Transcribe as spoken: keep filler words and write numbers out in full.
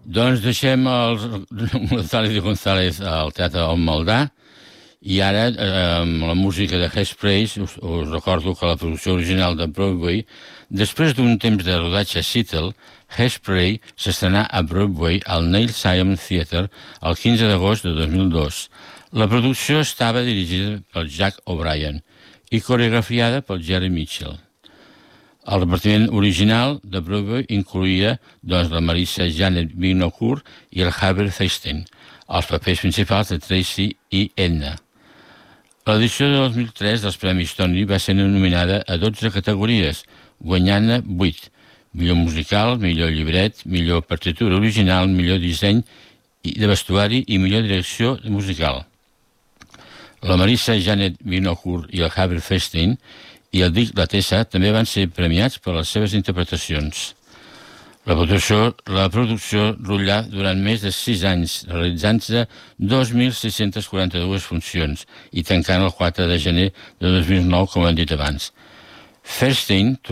Doncs deixem el González i González al Teatre El Maldà i ara, eh, amb la música de Hairspray, us, us recordo que la producció original de Broadway, després d'un temps de rodatge a Seattle, Hairspray s'estrenà a Broadway al Neil Simon Theatre el quinze d'agost de dos mil dos. La producció estava dirigida per Jack O'Brien i coreografiada per Jerry Mitchell. El repartiment original de Broadway incloïa doncs, la Marissa Janet Winocourt i el Harvey Fierstein, els papers principals de Tracy i Edna. L'edició de dos mil tres dels Premis Tony va ser nominada a dotze categories, guanyant-ne vuit: millor musical, millor llibret, millor partitura original, millor disseny de vestuari i millor direcció musical. La Marissa Janet Winocourt i el Harvey Fierstein i el Dick Latessa també van ser premiats per les seves interpretacions. La producció, la producció rotllà durant més de sis anys, realitzant-se dos mil sis-centes quaranta-dues funcions i tancant el quatre de gener de dos mil nou, com hem dit abans. Fierstein